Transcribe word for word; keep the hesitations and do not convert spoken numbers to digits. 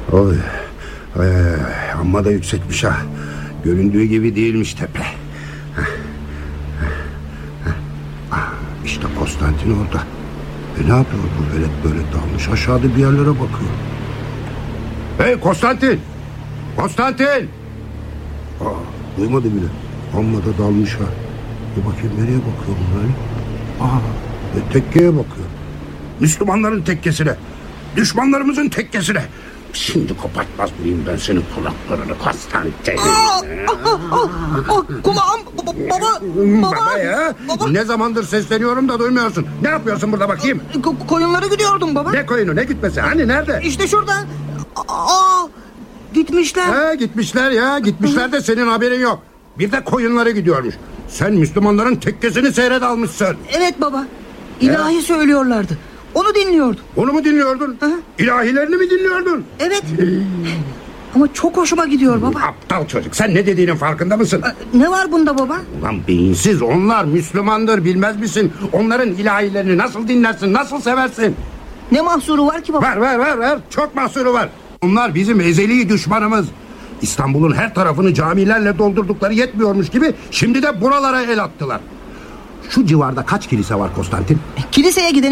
Oy. Ay, ay, ay. Amma da yüksekmiş ha. Göründüğü gibi değilmiş tepe. İşte Konstantin orada. E ne yapıyor bu velet, böyle dalmış aşağıda bir yerlere bakıyor. Hey Konstantin! Konstantin! Aa, duymadı bile. Amma da dalmış ha. Bir bakayım nereye bakıyor bunlar? Aa, e, tekkeye bakıyor. Müslümanların tekkesine. Düşmanlarımızın tekkesine. Şimdi kapatmaz mıyım ben senin kulaklarını Konstantin? Kulağım baba, baba, Baba ya, baba. ne zamandır sesleniyorum da duymuyorsun. Ne yapıyorsun burada bakayım? Ko- koyunlara gidiyordum baba. Ne koyunu, ne gitmesi, hani nerede? İşte şurada. Aa, gitmişler. Ha, gitmişler ya, gitmişler de senin haberin yok. Bir de koyunlara gidiyormuş. Sen Müslümanların tekkesini seyret almışsın. Evet baba. İlahi ya. Söylüyorlardı. Onu dinliyordum. Onu mu dinliyordun? Hı. İlahilerini mi dinliyordun? Evet. Ama çok hoşuma gidiyor baba. Aptal çocuk, sen ne dediğinin farkında mısın? Ne var bunda baba? Ulan beyinsiz, onlar Müslümandır, bilmez misin? Onların ilahilerini nasıl dinlersin, nasıl seversin? Ne mahsuru var ki baba? Var var var var, çok mahsuru var. Onlar bizim ezeli düşmanımız. İstanbul'un her tarafını camilerle doldurdukları yetmiyormuş gibi şimdi de buralara el attılar. Şu civarda kaç kilise var Konstantin? Kiliseye giden